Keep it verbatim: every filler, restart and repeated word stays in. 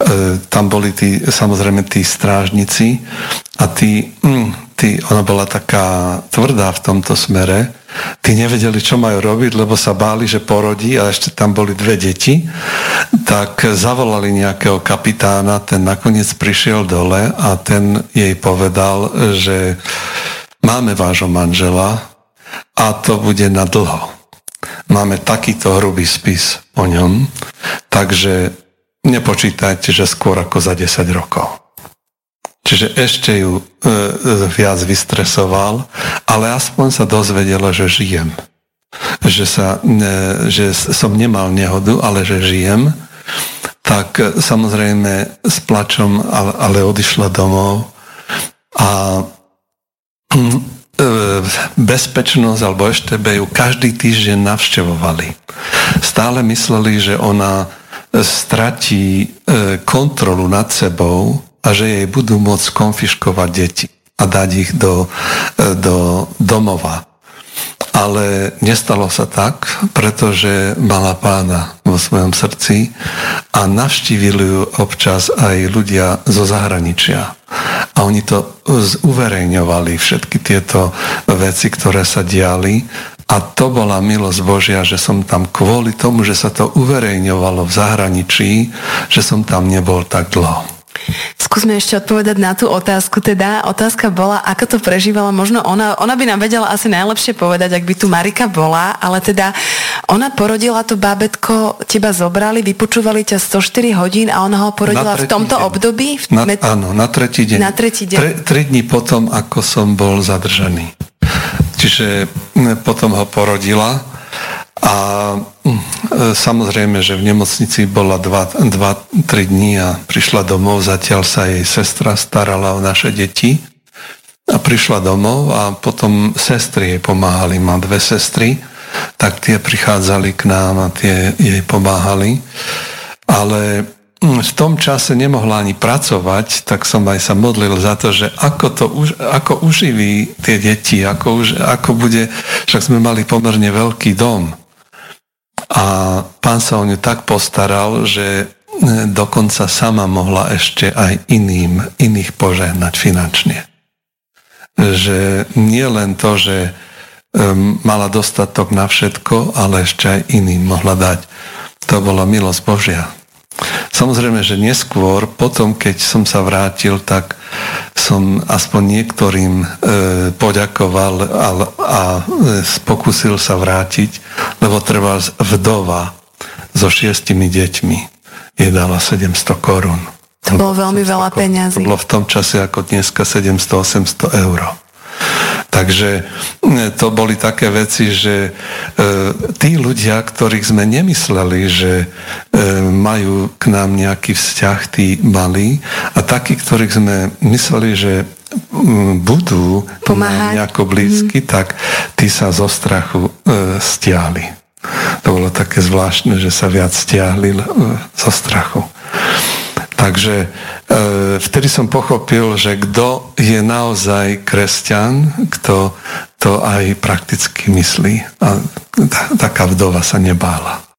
tam boli tí, samozrejme tí strážnici a tí, tí, ona bola taká tvrdá v tomto smere, tí nevedeli, čo majú robiť, lebo sa báli, že porodí a ešte tam boli dve deti, tak zavolali nejakého kapitána, ten nakoniec prišiel dole a ten jej povedal, že máme vášho manžela a to bude na dlho. Máme takýto hrubý spis o ňom, takže nepočítajte, že skôr ako za desať rokov. Čiže ešte ju e, viac vystresoval, ale aspoň sa dozvedela, že žijem. Že, sa, e, že som nemal nehodu, ale že žijem. Tak samozrejme s plačom, ale, ale odišla domov a e, bezpečnosť alebo eš té bé ju každý týždeň navštevovali. Stále mysleli, že ona stratí e, kontrolu nad sebou a že jej budú môcť konfiškovať deti a dať ich do, do domova. Ale nestalo sa tak, pretože mala Pána vo svojom srdci a navštívili ju občas aj ľudia zo zahraničia. A oni to uverejňovali, všetky tieto veci, ktoré sa diali. A to bola milosť Božia, že som tam kvôli tomu, že sa to uverejňovalo v zahraničí, že som tam nebol tak dlho. Skúsme ešte odpovedať na tú otázku. Teda otázka bola, ako to prežívala. Možno ona, ona by nám vedela asi najlepšie povedať, ak by tu Marika bola, ale teda ona porodila to bábätko, teba zobrali, vypočúvali ťa sto štyri hodín a ona ho porodila v tomto deň. období? V na, met... Áno, na tretí deň. Na tretí deň. Tre, tri dní potom, ako som bol zadržaný. Čiže potom ho porodila a samozrejme, že v nemocnici bola dva tri dní a prišla domov, zatiaľ sa jej sestra starala o naše deti a prišla domov a potom sestry jej pomáhali, má dve sestry, tak tie prichádzali k nám a tie jej pomáhali, ale v tom čase nemohla ani pracovať, tak som aj sa modlil za to, že ako to ako uživí tie deti, ako, už, ako bude, však sme mali pomerne veľký dom. A Pán sa o ňu tak postaral, že dokonca sama mohla ešte aj iným, iných požehnať finančne. Že nie len to, že um, mala dostatok na všetko, ale ešte aj iným mohla dať. To bola milosť Božia. Samozrejme, že neskôr, potom, keď som sa vrátil, tak som aspoň niektorým e, poďakoval a, a pokúsil sa vrátiť, lebo treba vdova so šiestimi deťmi jej dala sedemsto korún. To bolo veľmi veľa peňazí. To bolo v tom čase ako dneska sedemsto osemsto eur. Takže to boli také veci, že e, tí ľudia, ktorých sme nemysleli, že e, majú k nám nejaký vzťah, tí malí, a takí, ktorých sme mysleli, že m, budú nám nejako blízky, mm. tak tí sa zo strachu e, stiahli. To bolo také zvláštne, že sa viac stiahli e, zo strachu. Takže e, vtedy som pochopil, že kto je naozaj kresťan, kto to aj prakticky myslí. A taká vdova sa nebála.